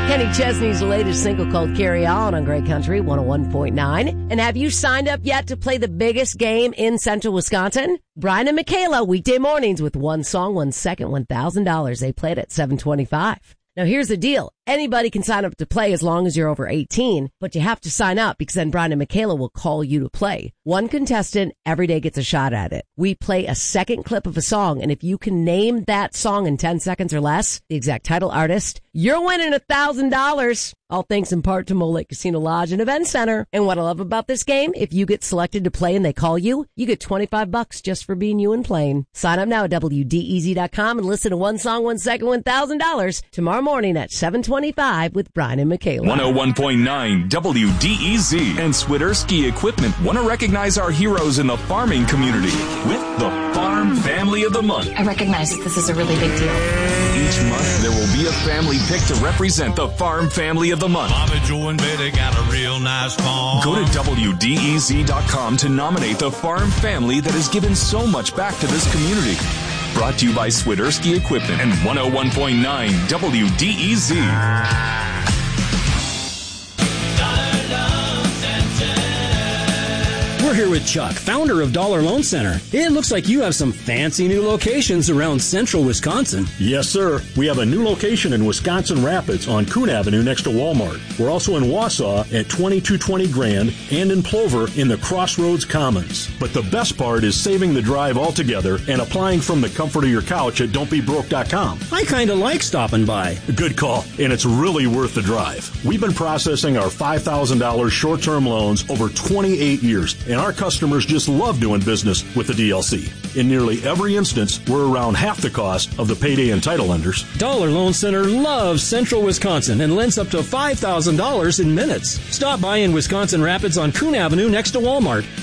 Kenny Chesney's latest single called Carry On Great Country 101.9. And have you signed up yet to play the biggest game in central Wisconsin? Brian and Michaela, weekday mornings with one song, 1 second, $1,000. They played at 725. Now here's the deal. Anybody can sign up to play as long as you're over 18, but you have to sign up because then Brian and Michaela will call you to play. One contestant every day gets a shot at it. We play a second clip of a song, and if you can name that song in 10 seconds or less, the exact title, artist, you're winning $1,000. All thanks in part to Mole Lake Casino Lodge and Event Center. And what I love about this game, if you get selected to play and they call you, you get $25 just for being you and playing. Sign up now at WDEZ.com and listen to One Song, 1 Second, $1,000 tomorrow morning at 7:25 with Brian and Michaela. 101.9 WDEZ and Swiderski Equipment want to recognize our heroes in the farming community with the Farm Family of the Month. I recognize that this is a really big deal. Each month, there will be a family pick to represent the Farm Family of the Month. Bobby, Joe, and Betty got a real nice farm. Go to WDEZ.com to nominate the farm family that has given so much back to this community. Brought to you by Swiderski Equipment and 101.9 WDEZ. We're here with Chuck, founder of Dollar Loan Center. It looks like you have some fancy new locations around central Wisconsin. Yes, sir. We have a new location in Wisconsin Rapids on Coon Avenue next to Walmart. We're also in Wausau at 2220 Grand and in Plover in the Crossroads Commons. But the best part is saving the drive altogether and applying from the comfort of your couch at don'tbebroke.com. I kind of like stopping by. Good call, and it's really worth the drive. We've been processing our $5,000 short-term loans over 28 years, and our customers just love doing business with the DLC. In nearly every instance, we're around half the cost of the payday and title lenders. Dollar Loan Center loves central Wisconsin and lends up to $5,000 in minutes. Stop by in Wisconsin Rapids on Coon Avenue next to Walmart